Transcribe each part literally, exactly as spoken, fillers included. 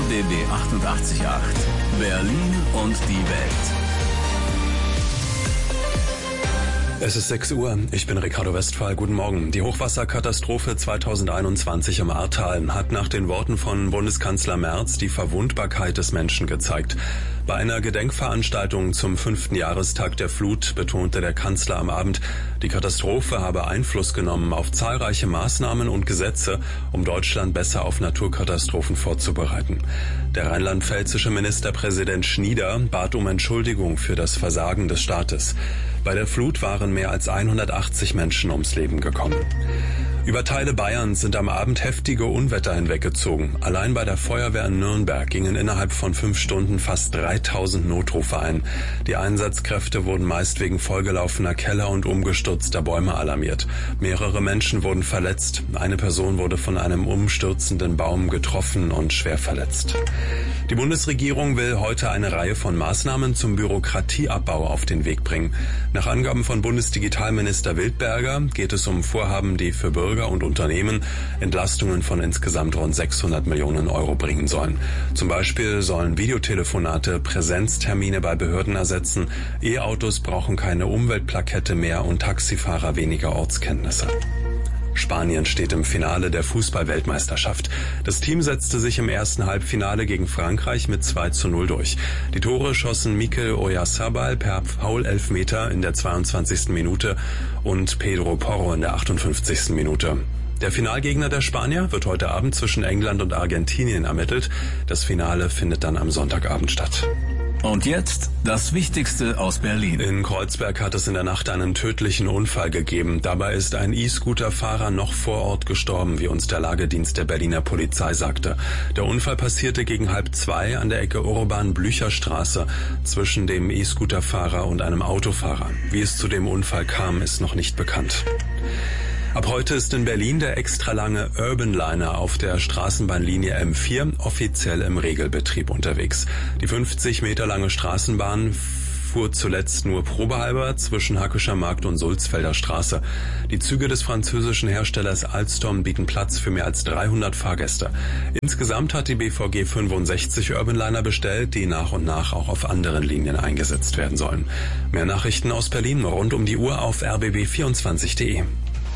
B B achtundachtzig Komma acht. Berlin und die Welt. Es ist sechs Uhr, ich bin Ricardo Westphal, guten Morgen. Die Hochwasserkatastrophe zweitausendeinundzwanzig im Ahrtal hat nach den Worten von Bundeskanzler Merz die Verwundbarkeit des Menschen gezeigt. Bei einer Gedenkveranstaltung zum fünften Jahrestag der Flut betonte der Kanzler am Abend, die Katastrophe habe Einfluss genommen auf zahlreiche Maßnahmen und Gesetze, um Deutschland besser auf Naturkatastrophen vorzubereiten. Der rheinland-pfälzische Ministerpräsident Schnieder bat um Entschuldigung für das Versagen des Staates. Bei der Flut waren mehr als hundertachtzig Menschen ums Leben gekommen. Über Teile Bayerns sind am Abend heftige Unwetter hinweggezogen. Allein bei der Feuerwehr in Nürnberg gingen innerhalb von fünf Stunden fast dreitausend Notrufe ein. Die Einsatzkräfte wurden meist wegen vollgelaufener Keller und umgestürzter Bäume alarmiert. Mehrere Menschen wurden verletzt. Eine Person wurde von einem umstürzenden Baum getroffen und schwer verletzt. Die Bundesregierung will heute eine Reihe von Maßnahmen zum Bürokratieabbau auf den Weg bringen. Nach Angaben von Bundesdigitalminister Wildberger geht es um Vorhaben, die für Bürger und Unternehmen Entlastungen von insgesamt rund sechshundert Millionen Euro bringen sollen. Zum Beispiel sollen Videotelefonate Präsenztermine bei Behörden ersetzen, E-Autos brauchen keine Umweltplakette mehr und Taxifahrer weniger Ortskenntnisse. Spanien steht im Finale der Fußball-Weltmeisterschaft. Das Team setzte sich im ersten Halbfinale gegen Frankreich mit zwei zu null durch. Die Tore schossen Mikel Oyarzabal per Foul-Elfmeter in der zweiundzwanzigsten Minute und Pedro Porro in der achtundfünfzigsten Minute. Der Finalgegner der Spanier wird heute Abend zwischen England und Argentinien ermittelt. Das Finale findet dann am Sonntagabend statt. Und jetzt das Wichtigste aus Berlin. In Kreuzberg hat es in der Nacht einen tödlichen Unfall gegeben. Dabei ist ein E-Scooter-Fahrer noch vor Ort gestorben, wie uns der Lagedienst der Berliner Polizei sagte. Der Unfall passierte gegen halb zwei an der Ecke Urban-Blücher-Straße zwischen dem E-Scooter-Fahrer und einem Autofahrer. Wie es zu dem Unfall kam, ist noch nicht bekannt. Ab heute ist in Berlin der extra lange Urban Liner auf der Straßenbahnlinie M vier offiziell im Regelbetrieb unterwegs. Die fünfzig Meter lange Straßenbahn fuhr zuletzt nur probehalber zwischen Hackescher Markt und Sulzfelder Straße. Die Züge des französischen Herstellers Alstom bieten Platz für mehr als dreihundert Fahrgäste. Insgesamt hat die B V G fünfundsechzig Urban Liner bestellt, die nach und nach auch auf anderen Linien eingesetzt werden sollen. Mehr Nachrichten aus Berlin rund um die Uhr auf r b b vierundzwanzig punkt de.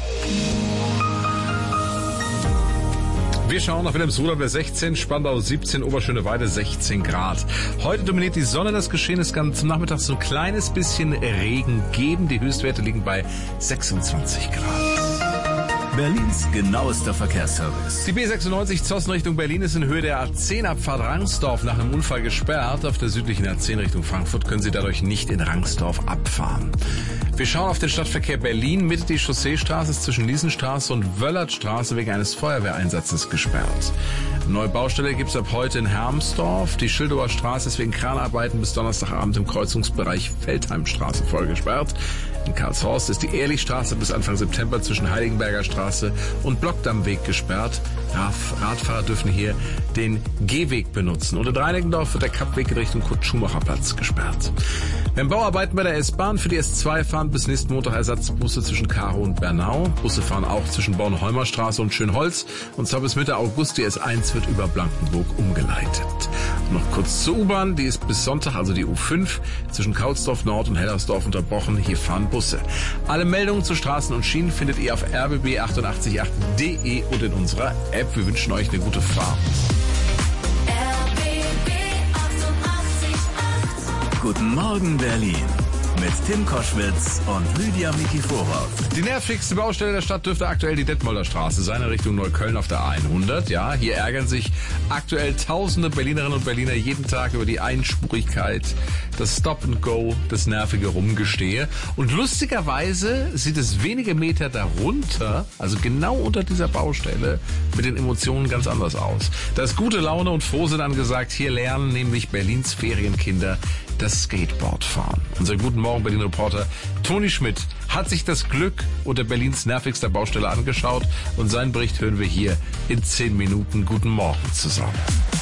Wir schauen nach Wilhelmsruder bei sechzehn, Spandau siebzehn, Oberschöneweide sechzehn Grad. Heute dominiert die Sonne, das Geschehen. Es kann zum Nachmittag so ein kleines bisschen Regen geben. Die Höchstwerte liegen bei sechsundzwanzig Grad. Berlins genauester Verkehrsservice. Die B sechsundneunzig Zossen Richtung Berlin ist in Höhe der A zehn Abfahrt Rangsdorf nach einem Unfall gesperrt. Auf der südlichen A zehn Richtung Frankfurt können Sie dadurch nicht in Rangsdorf abfahren. Wir schauen auf den Stadtverkehr Berlin. Mitte die Chausseestraße ist zwischen Liesenstraße und Wöllertstraße wegen eines Feuerwehreinsatzes gesperrt. Neue Baustelle gibt es ab heute in Hermsdorf. Die Schildower Straße ist wegen Kranarbeiten bis Donnerstagabend im Kreuzungsbereich Feldheimstraße voll gesperrt. In Karlshorst ist die Ehrlichstraße bis Anfang September zwischen Heiligenberger Straße und Blockdammweg gesperrt. Radfahrer dürfen hier den Gehweg benutzen. Und in Reinickendorf wird der Kappweg in Richtung Kurt-Schumacher-Platz gesperrt. Wir haben Bauarbeiten bei der S-Bahn. Für die S zwei fahren bis nächsten Montag Ersatzbusse zwischen Karow und Bernau. Busse fahren auch zwischen Bornholmer Straße und Schönholz. Und zwar bis Mitte August. Die S eins wird über Blankenburg umgeleitet. Und noch kurz zur U-Bahn. Die ist bis Sonntag, also die U fünf, zwischen Kautsdorf Nord und Hellersdorf unterbrochen. Hier fahren Busse. Alle Meldungen zu Straßen und Schienen findet ihr auf r b b achtundachtzig punkt acht punkt de und in unserer App. Wir wünschen euch eine gute Fahrt. Guten Morgen Berlin mit Tim Koschwitz und Lydia Mikiforow. Die nervigste Baustelle der Stadt dürfte aktuell die Detmolder Straße sein, in Richtung Neukölln auf der A hundert. Ja, hier ärgern sich aktuell tausende Berlinerinnen und Berliner jeden Tag über die Einspurigkeit, das Stop and Go, das nervige Rumgestehe. Und lustigerweise sieht es wenige Meter darunter, also genau unter dieser Baustelle, mit den Emotionen ganz anders aus. Da ist gute Laune und Frohsinn angesagt. Hier lernen nämlich Berlins Ferienkinder das Skateboardfahren. Unser Guten Morgen Berlin-Reporter Toni Schmidt hat sich das Glück unter Berlins nervigster Baustelle angeschaut und seinen Bericht hören wir hier in zehn Minuten. Guten Morgen zusammen.